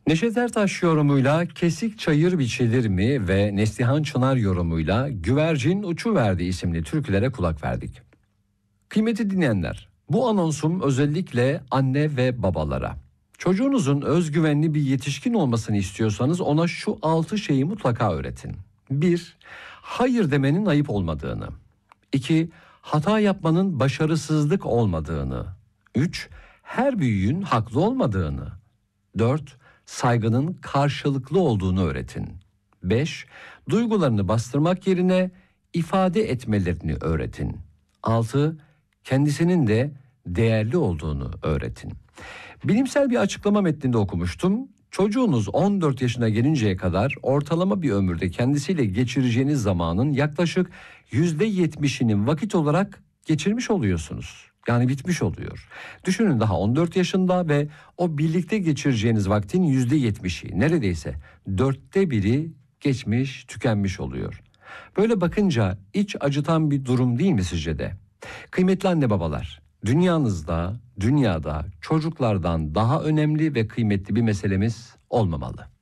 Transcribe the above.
Neşet Ertaş yorumuyla Kesik Çayır Biçilir mi ve Neslihan Çınar yorumuyla Güvercin Uçuverdi isimli türkülere kulak verdik. Kıymetli dinleyenler, bu anonsum özellikle anne ve babalara. Çocuğunuzun özgüvenli bir yetişkin olmasını istiyorsanız ona şu 6 şeyi mutlaka öğretin. 1. Hayır demenin ayıp olmadığını. 2. Hata yapmanın başarısızlık olmadığını. 3. Her büyüğün haklı olmadığını. 4. Saygının karşılıklı olduğunu öğretin. 5. Duygularını bastırmak yerine ifade etmelerini öğretin. 6. Kendisinin de değerli olduğunu öğretin. Bilimsel bir açıklama metninde okumuştum. Çocuğunuz 14 yaşına gelinceye kadar ortalama bir ömürde kendisiyle geçireceğiniz zamanın yaklaşık %70'inin vakit olarak geçirmiş oluyorsunuz. Yani bitmiş oluyor. Düşünün, daha 14 yaşında ve o birlikte geçireceğiniz vaktin %70'i, neredeyse 1/4 geçmiş, tükenmiş oluyor. Böyle bakınca iç acıtan bir durum değil mi sizce de? Kıymetli anne babalar, dünyanızda, dünyada çocuklardan daha önemli ve kıymetli bir meselemiz olmamalı.